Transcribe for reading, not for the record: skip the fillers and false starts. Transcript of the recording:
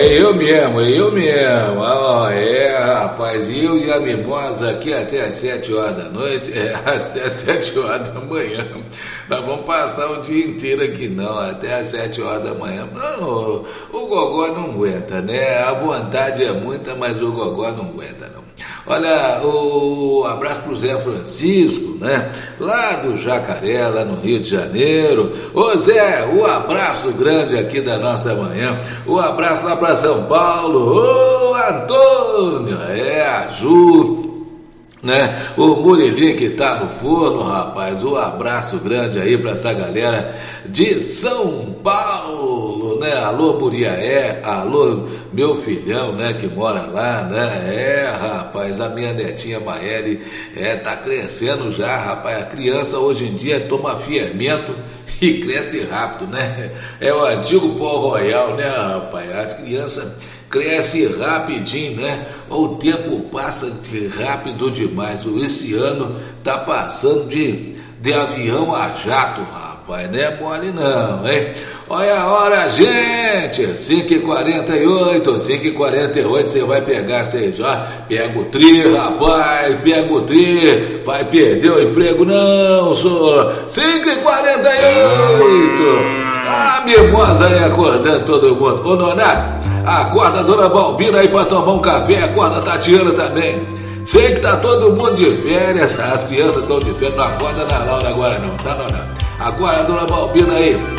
É eu mesmo. Rapaz, eu e a Mimosa aqui até às 7 horas da noite, até às 7 horas da manhã. Nós vamos passar o dia inteiro aqui não, até às 7 horas da manhã. Não, o Gogó não aguenta, né? A vontade é muita, mas o Gogó não aguenta, não. Olha, o abraço pro Zé Francisco, né? Lá do Jacaré, lá no Rio de Janeiro. Ô Zé, o abraço grande aqui da nossa manhã. O abraço lá para São Paulo. Ô Antônio, a Ju, né? O Murili que tá no forno, rapaz. Um abraço grande aí para essa galera de São Paulo, né? Alô Muriaé, alô meu filhão, né, que mora lá, né? Rapaz, a minha netinha Maeli tá crescendo já, rapaz. A criança hoje em dia toma fermento e cresce rápido, né? É o antigo pó royal, né, rapaz? As crianças crescem rapidinho, né? O tempo passa rápido demais. Esse ano tá passando de avião a jato, rapaz. Não é mole não, hein? Olha a hora, gente! 5h48, 5h48, você vai pegar 6 horas. Pega o tri, rapaz, pega o tri. Vai perder o emprego, não, senhor. 5h48. A Mimosa aí acordando todo mundo. Ô, Nonato, acorda a dona Balbina aí pra tomar um café. Acorda a Tatiana também. Sei que tá todo mundo de férias. As crianças estão de férias. Não acorda na Laura agora não, tá, Nonato? Acorda a dona Balbina aí.